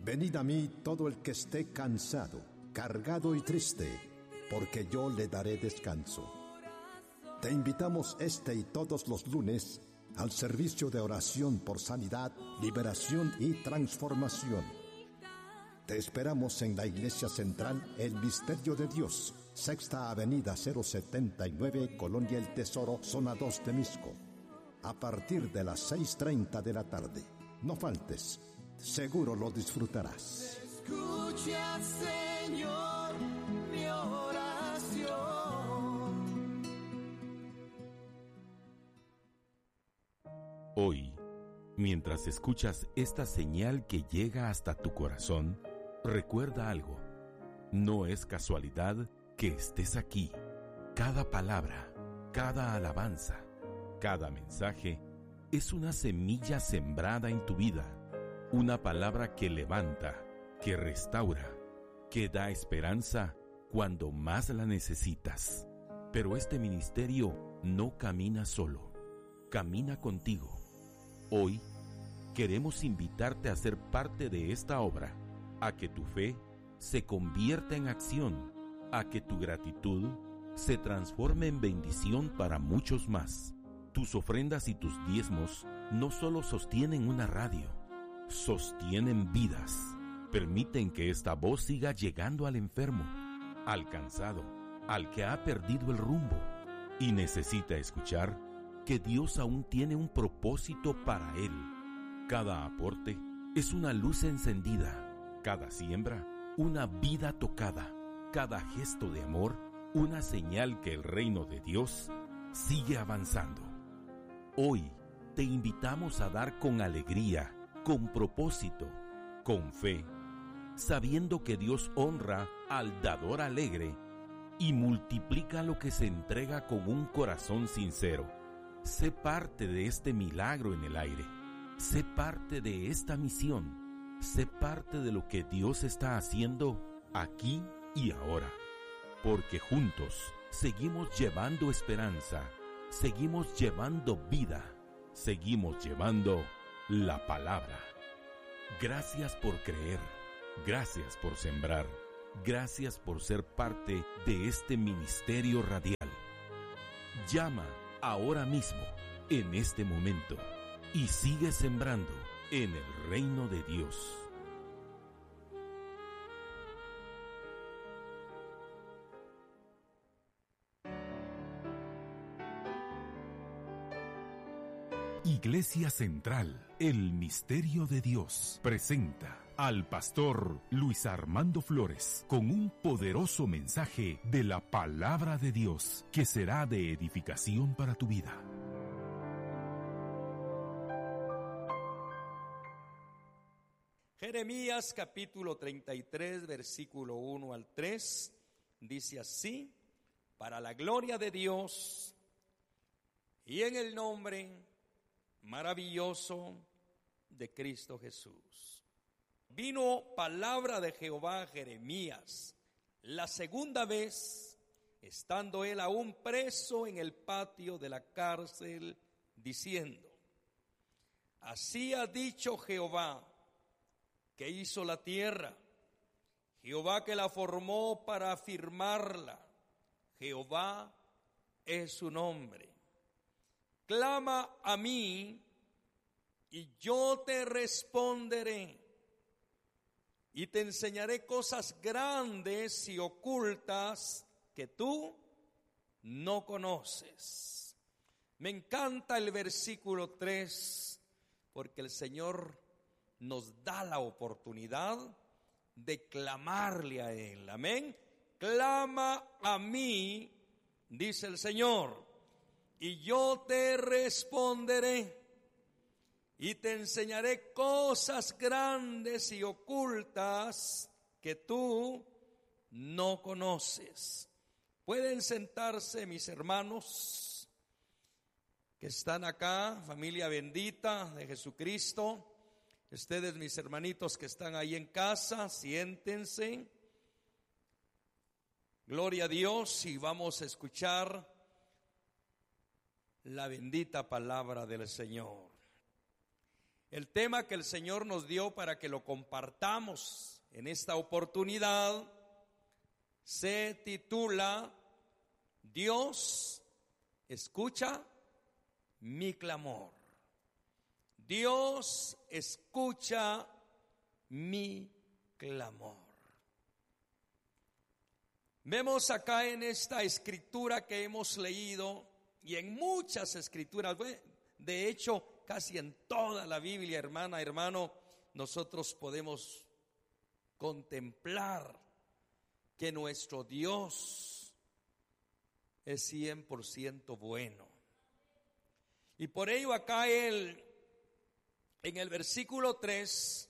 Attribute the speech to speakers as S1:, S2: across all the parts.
S1: Venid a mí todo el que esté cansado, cargado y triste, porque yo le daré descanso. Te invitamos este y todos los lunes al servicio de oración por sanidad, liberación y transformación. Te esperamos en la Iglesia Central El Misterio de Dios, Sexta Avenida 079, Colonia El Tesoro, Zona 2 de Misco, a partir de las 6:30 de la tarde. No faltes, seguro lo disfrutarás.
S2: Escucha, Señor, mi oración.
S3: Hoy, mientras escuchas esta señal que llega hasta tu corazón, recuerda algo. No es casualidad que estés aquí. Cada palabra, cada alabanza, cada mensaje es una semilla sembrada en tu vida. Una palabra que levanta, que restaura, que da esperanza cuando más la necesitas. Pero este ministerio no camina solo, camina contigo. Hoy queremos invitarte a ser parte de esta obra, a que tu fe se convierta en acción, a que tu gratitud se transforme en bendición para muchos más. Tus ofrendas y tus diezmos no solo sostienen una radio, sostienen vidas. Permiten que esta voz siga llegando al enfermo, al cansado, al que ha perdido el rumbo y necesita escuchar que Dios aún tiene un propósito para él. Cada aporte es una luz encendida, cada siembra una vida tocada, cada gesto de amor una señal que el reino de Dios sigue avanzando. Hoy te invitamos a dar con alegría, con propósito, con fe, sabiendo que Dios honra al dador alegre y multiplica lo que se entrega con un corazón sincero. Sé parte de este milagro en el aire. Sé parte de esta misión. Sé parte de lo que Dios está haciendo aquí y ahora. Porque juntos seguimos llevando esperanza, seguimos llevando vida, seguimos llevando la palabra. Gracias por creer, gracias por sembrar, gracias por ser parte de este ministerio radial. Llama ahora mismo, en este momento, y sigue sembrando en el reino de Dios. Iglesia Central, El Misterio de Dios, presenta al pastor Luis Armando Flores con un poderoso mensaje de la palabra de Dios que será de edificación para tu vida.
S4: Jeremías capítulo 33, versículo 1 al 3, dice así: para la gloria de Dios y en el nombre maravilloso de Cristo Jesús. Vino palabra de Jehová a Jeremías la segunda vez, estando él aún preso en el patio de la cárcel, diciendo: así ha dicho Jehová, que hizo la tierra, Jehová que la formó para afirmarla, Jehová es su nombre. Clama a mí y yo te responderé y te enseñaré cosas grandes y ocultas que tú no conoces. Me encanta el versículo 3 porque el Señor nos da la oportunidad de clamarle a Él. Amén. Clama a mí, dice el Señor, y yo te responderé y te enseñaré cosas grandes y ocultas que tú no conoces. Pueden sentarse mis hermanos que están acá, familia bendita de Jesucristo. Ustedes, mis hermanitos que están ahí en casa, siéntense. Gloria a Dios, y vamos a escuchar la bendita palabra del Señor. El tema que el Señor nos dio para que lo compartamos en esta oportunidad se titula Dios escucha mi clamor. Dios escucha mi clamor. Vemos acá en esta escritura que hemos leído y en muchas escrituras, de hecho casi en toda la Biblia, hermana, hermano, nosotros podemos contemplar que nuestro Dios es 100% bueno. Y por ello acá en el versículo 3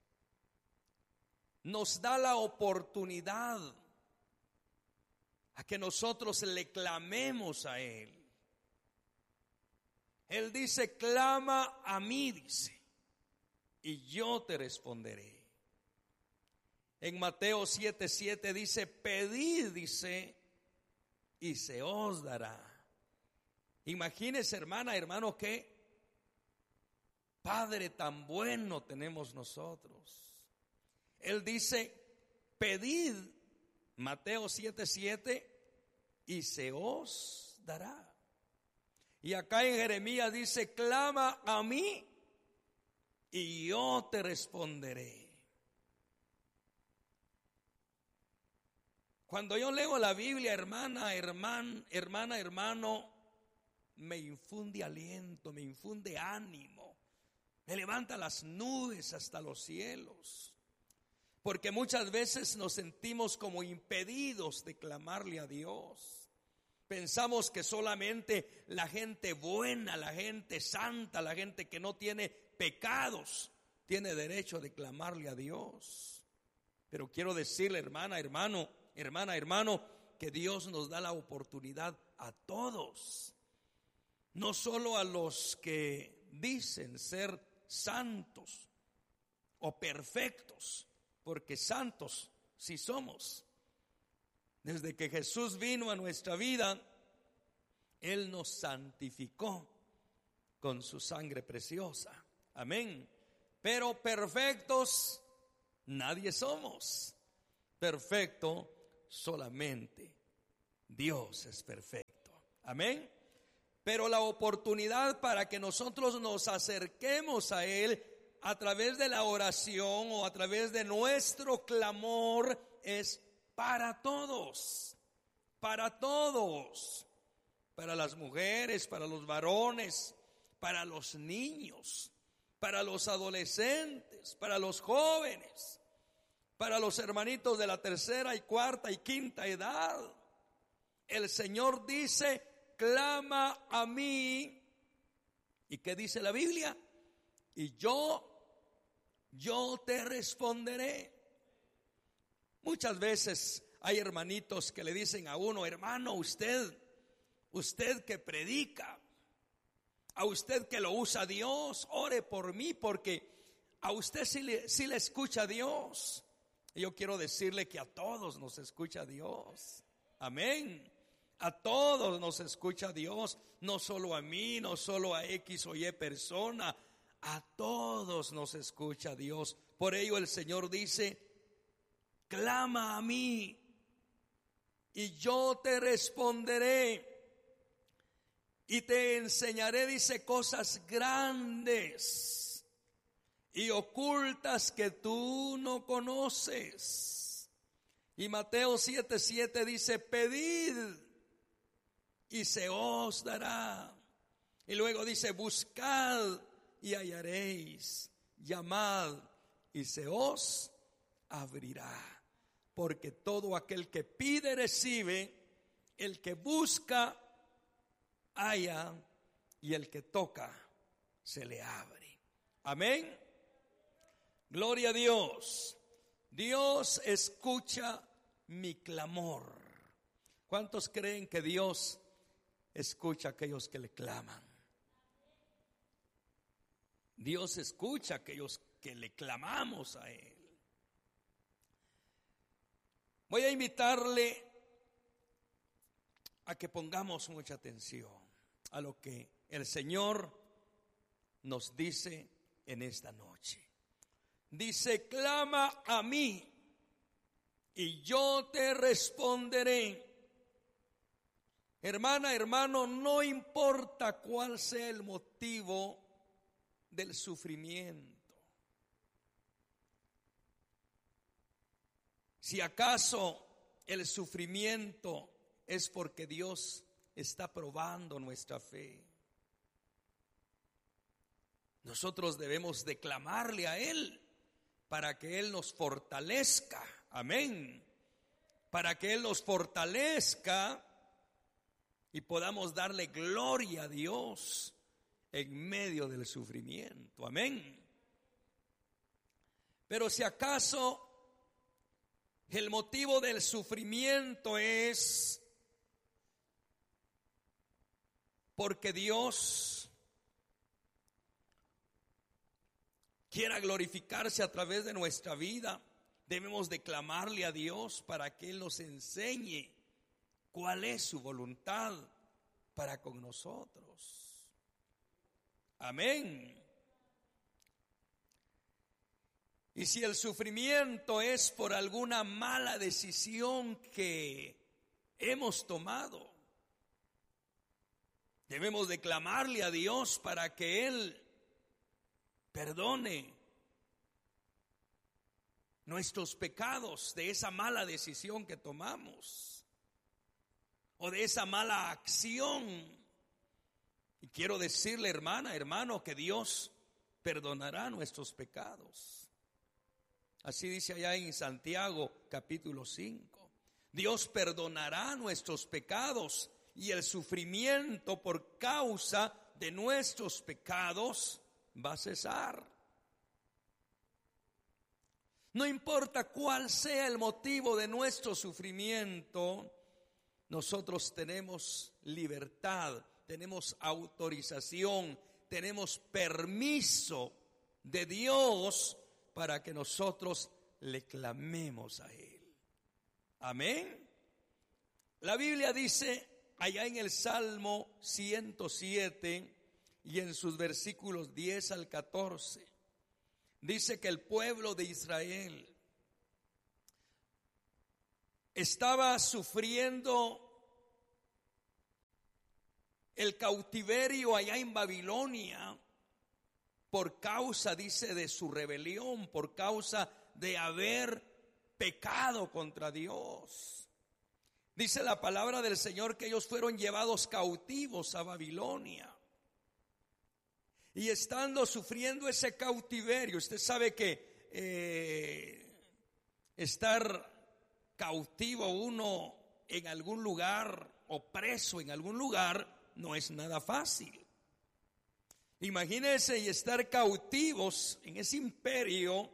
S4: nos da la oportunidad a que nosotros le clamemos a Él. Él dice, clama a mí, dice, y yo te responderé. En Mateo 7:7 dice, pedid, dice, y se os dará. Imagínese, hermana, hermano, qué Padre tan bueno tenemos nosotros. Él dice, pedid, Mateo 7:7, y se os dará. Y acá en Jeremías dice, clama a mí y yo te responderé. Cuando yo leo la Biblia, hermano, me infunde aliento, me infunde ánimo, me levanta las nubes hasta los cielos. Porque muchas veces nos sentimos como impedidos de clamarle a Dios. Pensamos que solamente la gente buena, la gente santa, la gente que no tiene pecados, tiene derecho de clamarle a Dios. Pero quiero decirle, hermana, hermano, que Dios nos da la oportunidad a todos. No solo a los que dicen ser santos o perfectos, porque santos sí somos. Desde que Jesús vino a nuestra vida, Él nos santificó con su sangre preciosa. Amén. Pero perfectos nadie somos. Perfecto solamente Dios es perfecto. Amén. Pero la oportunidad para que nosotros nos acerquemos a Él a través de la oración o a través de nuestro clamor es para todos, para las mujeres, para los varones, para los niños, para los adolescentes, para los jóvenes, para los hermanitos de la tercera y cuarta y quinta edad. El Señor dice, clama a mí. ¿Y qué dice la Biblia? Y yo te responderé. Muchas veces hay hermanitos que le dicen a uno, hermano, usted que predica, a usted que lo usa Dios, ore por mí porque a usted sí le escucha Dios. Y yo quiero decirle que a todos nos escucha Dios. Amén. A todos nos escucha Dios, no solo a mí, no solo a X o Y persona, a todos nos escucha Dios. Por ello el Señor dice, clama a mí y yo te responderé y te enseñaré, dice, cosas grandes y ocultas que tú no conoces. Y Mateo 7:7 dice, pedid y se os dará. Y luego dice, buscad y hallaréis, llamad y se os abrirá. Porque todo aquel que pide recibe, el que busca halla y el que toca se le abre. Amén. Gloria a Dios. Dios escucha mi clamor. ¿Cuántos creen que Dios escucha a aquellos que le claman? Dios escucha a aquellos que le clamamos a Él. Voy a invitarle a que pongamos mucha atención a lo que el Señor nos dice en esta noche. Dice, clama a mí y yo te responderé. Hermana, hermano, no importa cuál sea el motivo del sufrimiento. Si acaso el sufrimiento es porque Dios está probando nuestra fe, nosotros debemos de clamarle a Él para que Él nos fortalezca. Amén. Para que Él nos fortalezca y podamos darle gloria a Dios en medio del sufrimiento. Amén. Pero si acaso el motivo del sufrimiento es porque Dios quiera glorificarse a través de nuestra vida, debemos de clamarle a Dios para que Él nos enseñe cuál es su voluntad para con nosotros. Amén. Y si el sufrimiento es por alguna mala decisión que hemos tomado, debemos de clamarle a Dios para que Él perdone nuestros pecados de esa mala decisión que tomamos o de esa mala acción. Y quiero decirle, hermana, hermano, que Dios perdonará nuestros pecados. Así dice allá en Santiago capítulo 5. Dios perdonará nuestros pecados y el sufrimiento por causa de nuestros pecados va a cesar. No importa cuál sea el motivo de nuestro sufrimiento, nosotros tenemos libertad, tenemos autorización, tenemos permiso de Dios para que nosotros le clamemos a Él. Amén. La Biblia dice allá en el Salmo 107 y en sus versículos 10 al 14, dice que el pueblo de Israel estaba sufriendo el cautiverio allá en Babilonia por causa, dice, de su rebelión, por causa de haber pecado contra Dios. Dice la palabra del Señor que ellos fueron llevados cautivos a Babilonia. Y estando sufriendo ese cautiverio, usted sabe que estar cautivo uno en algún lugar o preso en algún lugar no es nada fácil. Imagínense y estar cautivos en ese imperio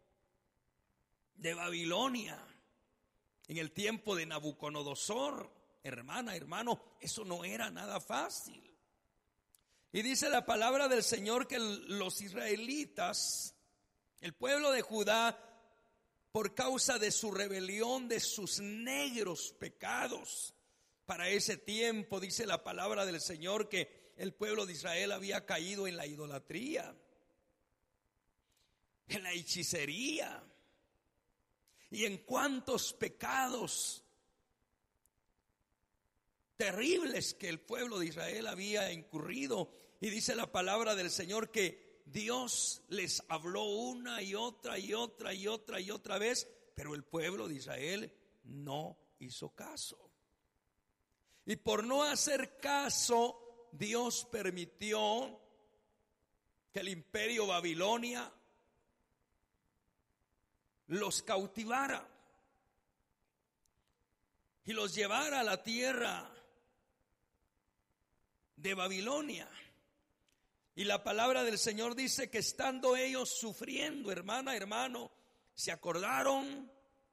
S4: de Babilonia en el tiempo de Nabucodonosor. Hermana, hermano, eso no era nada fácil. Y dice la palabra del Señor que los israelitas, el pueblo de Judá, por causa de su rebelión, de sus negros pecados, para ese tiempo, dice la palabra del Señor, que el pueblo de Israel había caído en la idolatría, en la hechicería y en cuantos pecados terribles que el pueblo de Israel había incurrido. Y dice la palabra del Señor que Dios les habló una y otra y otra y otra y otra vez, pero el pueblo de Israel no hizo caso. Y por no hacer caso, Dios permitió que el imperio Babilonia los cautivara y los llevara a la tierra de Babilonia. Y la palabra del Señor dice que estando ellos sufriendo, hermana, hermano, se acordaron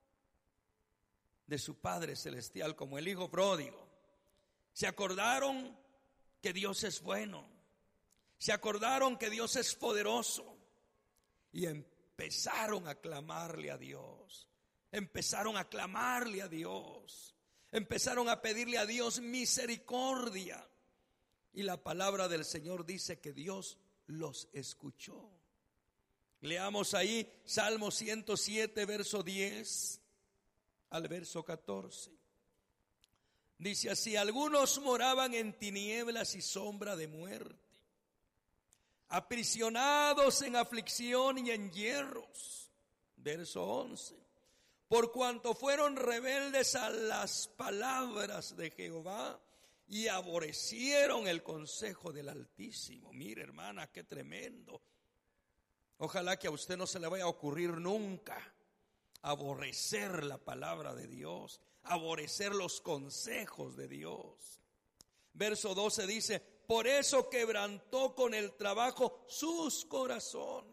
S4: de su Padre Celestial como el hijo pródigo. Se acordaron que Dios es bueno. Se acordaron que Dios es poderoso. Y empezaron a clamarle a Dios. Empezaron a clamarle a Dios. Empezaron a pedirle a Dios misericordia. Y la palabra del Señor dice que Dios los escuchó. Leamos ahí Salmo 107, verso 10 al verso 14. Dice así: algunos moraban en tinieblas y sombra de muerte, aprisionados en aflicción y en hierros. Verso 11. Por cuanto fueron rebeldes a las palabras de Jehová y aborrecieron el consejo del Altísimo. Mire, hermana, qué tremendo. Ojalá que a usted no se le vaya a ocurrir nunca aborrecer la palabra de Dios, aborrecer los consejos de Dios. Verso 12 dice: por eso quebrantó con el trabajo sus corazones.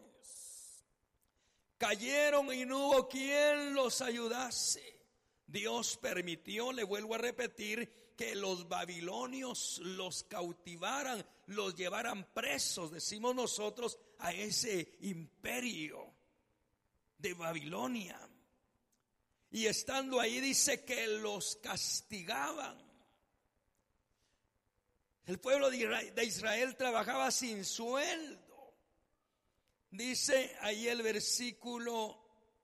S4: Cayeron y no hubo quien los ayudase. Dios permitió, le vuelvo a repetir, que los babilonios los cautivaran, los llevaran presos, decimos nosotros, a ese imperio de Babilonia. Y estando ahí dice que los castigaban. El pueblo de Israel trabajaba sin sueldo. Dice ahí el versículo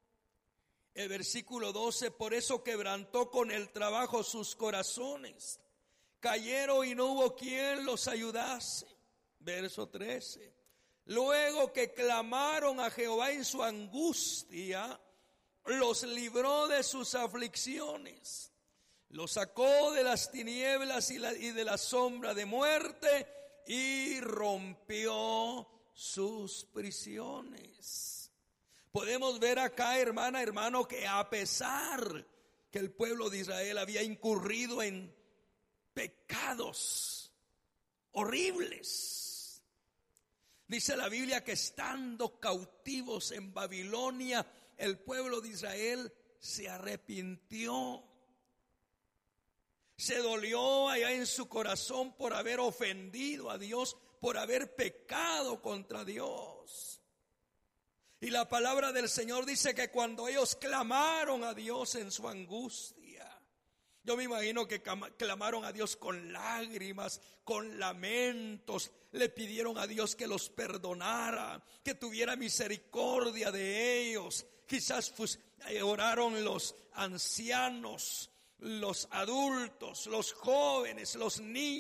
S4: 12: por eso quebrantó con el trabajo sus corazones. Cayeron y no hubo quien los ayudase. Verso 13. Luego que clamaron a Jehová en su angustia, los libró de sus aflicciones. Los sacó de las tinieblas y de la sombra de muerte y rompió sus prisiones. Podemos ver acá, hermana, hermano, que a pesar que el pueblo de Israel había incurrido en pecados horribles, dice la Biblia que estando cautivos en Babilonia, el pueblo de Israel se arrepintió. Se dolió allá en su corazón por haber ofendido a Dios, por haber pecado contra Dios. Y la palabra del Señor dice que cuando ellos clamaron a Dios en su angustia, yo me imagino que clamaron a Dios con lágrimas, con lamentos, le pidieron a Dios que los perdonara, que tuviera misericordia de ellos. Quizás oraron los ancianos, los adultos, los jóvenes, los niños.